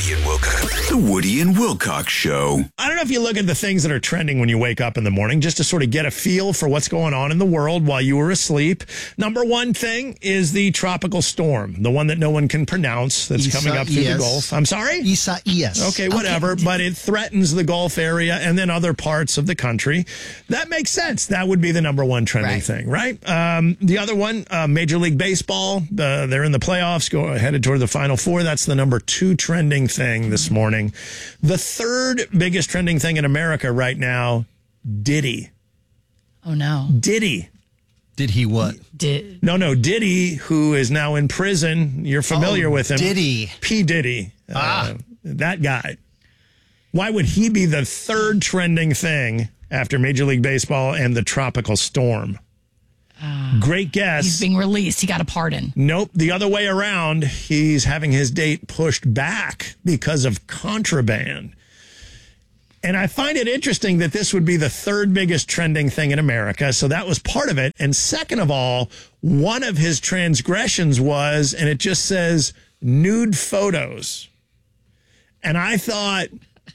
Woody and Wilcox. The Woody and Wilcox Show. I don't know if you look at the things that are trending when you wake up in the morning, just to sort of get a feel for what's going on in the world while you were asleep. Number one thing is the tropical storm, the one that no one can pronounce that's coming up through the Gulf. I'm sorry? Isaias. Okay, whatever. Okay. But it threatens the Gulf area and then other parts of the country. That makes sense. That would be the number one trending thing, right? The other one, Major League Baseball, they're in the playoffs, headed toward the Final Four. That's the number two trending thing this morning. The third biggest trending thing in America right now, Diddy. Oh, no. Diddy. Did he what? No, Diddy, who is now in prison. You're familiar with him. Diddy. P. Diddy. That guy. Why would he be the third trending thing after Major League Baseball and the tropical storm? Great guess. He's being released. He got a pardon. Nope. The other way around. He's having his date pushed back because of contraband. And I find it interesting that this would be the third biggest trending thing in America. So that was part of it. And second of all, one of his transgressions was, and it just says, nude photos. And I thought,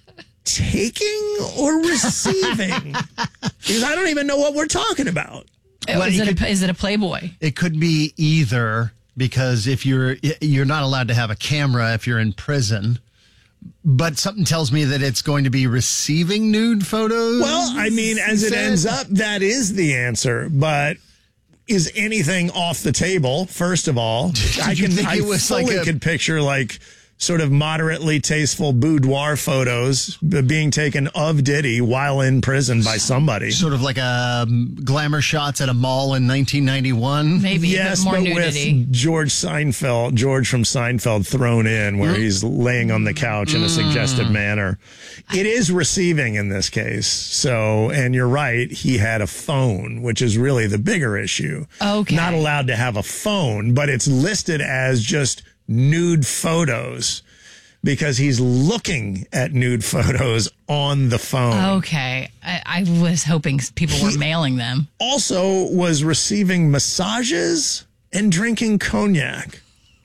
taking or receiving? Because I don't even know what we're talking about. Is it a Playboy? It could be either, because if you're not allowed to have a camera if you're in prison. But something tells me that it's going to be receiving nude photos. Well, I mean, as it ends up, that is the answer. But is anything off the table? First of all, I could picture like sort of moderately tasteful boudoir photos being taken of Diddy while in prison by somebody. Sort of like glamour shots at a mall in 1991. Maybe, yes, more but nudity. With George from Seinfeld thrown in, where he's laying on the couch in a suggestive manner. It is receiving in this case. So, and you're right, he had a phone, which is really the bigger issue. Okay. Not allowed to have a phone, but it's listed as just nude photos because he's looking at nude photos on the phone. Okay. I was hoping people were mailing them. Also was receiving massages and drinking cognac.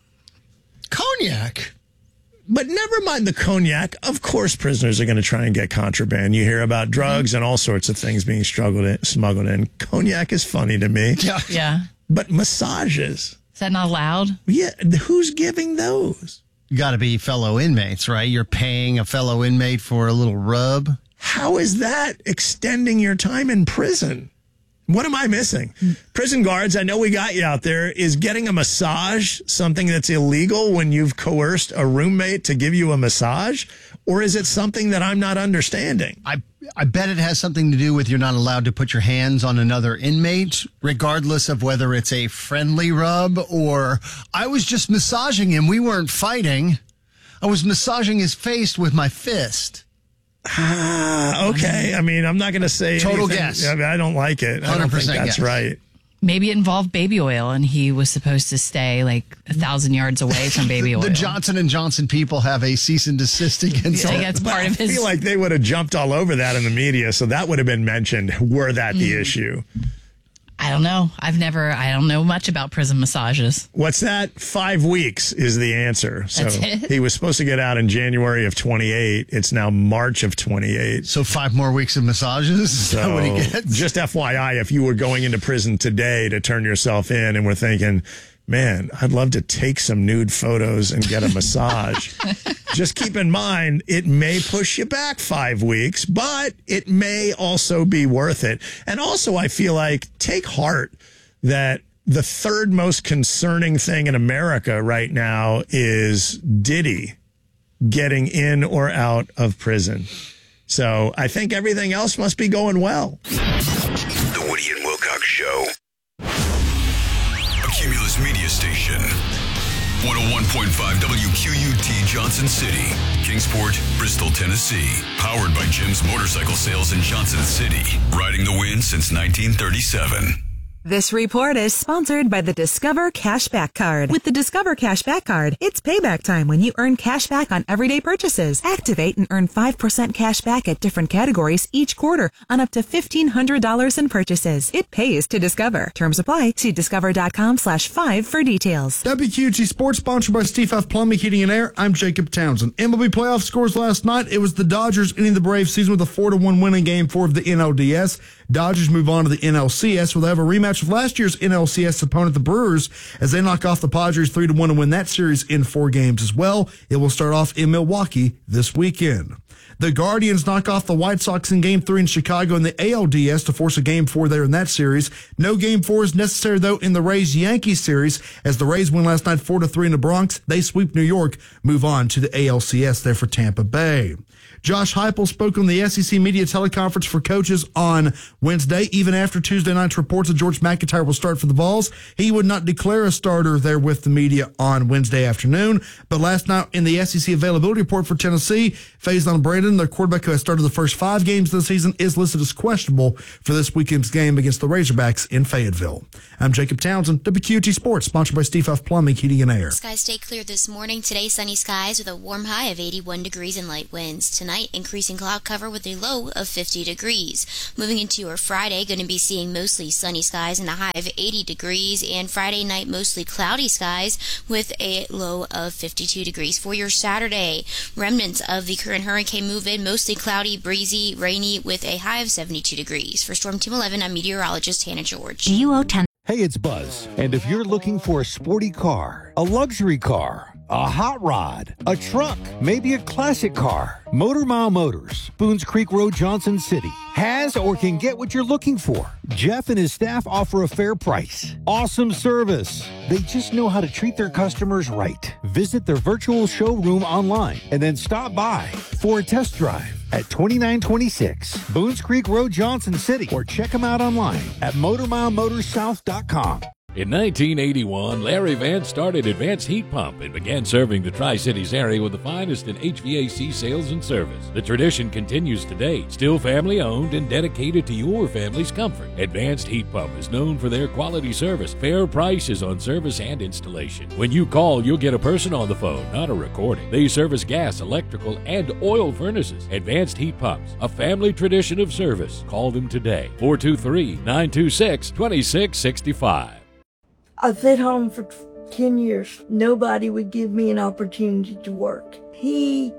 Cognac? But never mind the cognac. Of course, prisoners are going to try and get contraband. You hear about drugs and all sorts of things being smuggled in. Cognac is funny to me. Yeah. But massages. Is that not allowed? Yeah. Who's giving those? You got to be fellow inmates, right? You're paying a fellow inmate for a little rub. How is that extending your time in prison? What am I missing? Prison guards, I know we got you out there. Is getting a massage something that's illegal when you've coerced a roommate to give you a massage? Or is it something that I'm not understanding? I bet it has something to do with you're not allowed to put your hands on another inmate, regardless of whether it's a friendly rub or I was just massaging him. We weren't fighting. I was massaging his face with my fist. Okay. I mean, I'm not going to say total anything. guess. I mean, I don't like it. I don't think that's guess. right. Maybe it involved baby oil, and he was supposed to stay like 1,000 yards away from baby oil. The Johnson & Johnson people have a cease and desist against I think that's part of his. I feel like they would have jumped all over that in the media, so that would have been mentioned were that the issue. I don't know. I don't know much about prison massages. What's that? 5 weeks is the answer. So That's it? He was supposed to get out in January of 28. It's now March of 28. So 5 more weeks of massages? Is that what he gets? Just FYI, if you were going into prison today to turn yourself in and were thinking, man, I'd love to take some nude photos and get a massage. Just keep in mind, it may push you back 5 weeks, but it may also be worth it. And also, I feel like, take heart that the third most concerning thing in America right now is Diddy getting in or out of prison. So I think everything else must be going well. The Woody and Wilcox Show. Cumulus Media Station. 101.5 WQUT Johnson City, Kingsport, Bristol, Tennessee. Powered by Jim's Motorcycle Sales in Johnson City. Riding the wind since 1937. This report is sponsored by the Discover Cashback Card. With the Discover Cashback Card, it's payback time when you earn cash back on everyday purchases. Activate and earn 5% cash back at different categories each quarter on up to $1,500 in purchases. It pays to Discover. Terms apply. See discover.com/5 for details. WQT Sports, sponsored by Steve Huff Plumbing, Heating, and Air. I'm Jacob Townsend. MLB playoff scores last night. It was the Dodgers ending the Braves season with a 4-1 win in Game 4 of the NLDS. Dodgers move on to the NLCS, where they have a rematch of last year's NLCS opponent, the Brewers, as they knock off the Padres 3-1 and win that series in 4 games as well. It will start off in Milwaukee this weekend. The Guardians knock off the White Sox in Game 3 in Chicago in the ALDS to force a Game 4 there in that series. No Game 4 is necessary, though, in the Rays-Yankees series, as the Rays win last night 4-3 in the Bronx. They sweep New York, move on to the ALCS there for Tampa Bay. Josh Heupel spoke on the SEC media teleconference for coaches on Wednesday. Even after Tuesday night's reports that George McIntyre will start for the Vols, he would not declare a starter there with the media on Wednesday afternoon. But last night in the SEC availability report for Tennessee, Faison Brandon, their quarterback who has started the first 5 games of the season, is listed as questionable for this weekend's game against the Razorbacks in Fayetteville. I'm Jacob Townsend, WQT Sports, sponsored by Steve Huff Plumbing, Heating, and Air. Skies stay clear this morning. Today, sunny skies with a warm high of 81 degrees and light winds. Tonight, increasing cloud cover with a low of 50 degrees. Moving into your Friday, going to be seeing mostly sunny skies and a high of 80 degrees. And Friday night, mostly cloudy skies with a low of 52 degrees. For your Saturday, remnants of the current hurricane move in, mostly cloudy, breezy, rainy with a high of 72 degrees. For Storm Team 11, I'm meteorologist Hannah George. GUO 10. Hey, it's Buzz. And if you're looking for a sporty car, a luxury car, a hot rod, a truck, maybe a classic car, Motor Mile Motors, Boones Creek Road, Johnson City, has or can get what you're looking for. Jeff and his staff offer a fair price. Awesome service. They just know how to treat their customers right. Visit their virtual showroom online and then stop by for a test drive at 2926 Boones Creek Road, Johnson City, or check them out online at MotorMileMotorsSouth.com. In 1981, Larry Vance started Advanced Heat Pump and began serving the Tri-Cities area with the finest in HVAC sales and service. The tradition continues today, still family-owned and dedicated to your family's comfort. Advanced Heat Pump is known for their quality service, fair prices on service and installation. When you call, you'll get a person on the phone, not a recording. They service gas, electrical, and oil furnaces. Advanced Heat Pumps, a family tradition of service. Call them today, 423-926-2665. I sat home for 10 years. Nobody would give me an opportunity to work. He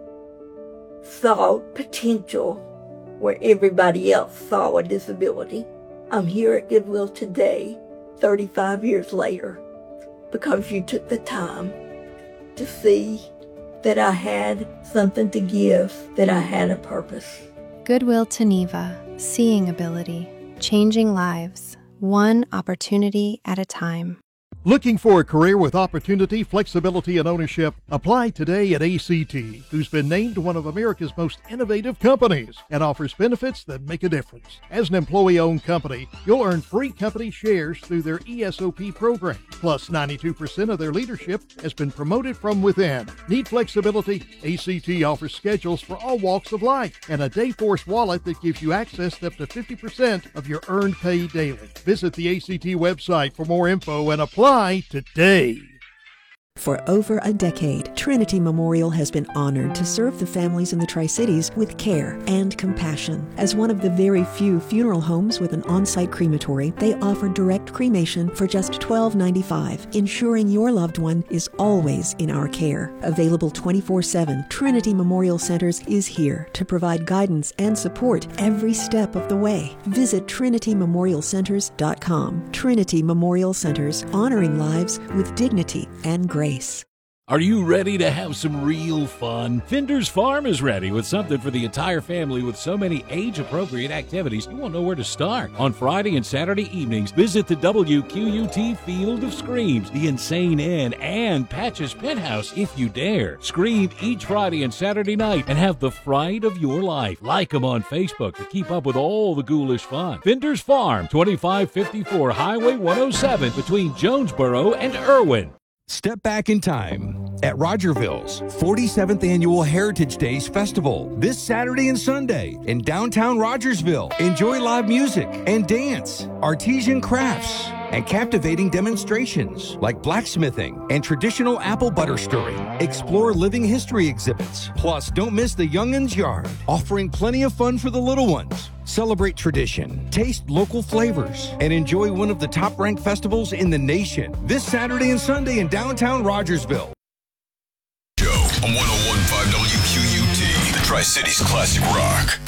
saw potential where everybody else saw a disability. I'm here at Goodwill today, 35 years later, because you took the time to see that I had something to give, that I had a purpose. Goodwill Geneva, seeing ability, changing lives, one opportunity at a time. Looking for a career with opportunity, flexibility, and ownership? Apply today at ACT, who's been named one of America's most innovative companies and offers benefits that make a difference. As an employee-owned company, you'll earn free company shares through their ESOP program. Plus, 92% of their leadership has been promoted from within. Need flexibility? ACT offers schedules for all walks of life and a Dayforce wallet that gives you access to up to 50% of your earned pay daily. Visit the ACT website for more info and apply today. For over a decade, Trinity Memorial has been honored to serve the families in the Tri-Cities with care and compassion. As one of the very few funeral homes with an on-site crematory, they offer direct cremation for just $12.95, ensuring your loved one is always in our care. Available 24/7, Trinity Memorial Centers is here to provide guidance and support every step of the way. Visit TrinityMemorialCenters.com. Trinity Memorial Centers, honoring lives with dignity and grace. Are you ready to have some real fun? Finder's Farm is ready with something for the entire family with so many age-appropriate activities you won't know where to start. On Friday and Saturday evenings, visit the WQUT Field of Screams, the Insane Inn, and Patch's Penthouse if you dare. Scream each Friday and Saturday night and have the fright of your life. Like them on Facebook to keep up with all the ghoulish fun. Finder's Farm, 2554 Highway 107 between Jonesboro and Irwin. Step back in time at Rogerville's 47th Annual Heritage Days Festival this Saturday and Sunday in downtown Rogersville. Enjoy live music and dance, artisan crafts, and captivating demonstrations like blacksmithing and traditional apple butter stirring. Explore living history exhibits. Plus, don't miss the Young'uns Yard, offering plenty of fun for the little ones. Celebrate tradition, taste local flavors, and enjoy one of the top-ranked festivals in the nation this Saturday and Sunday in downtown Rogersville. Show on 101.5 WQUT, the Tri-Cities Classic Rock.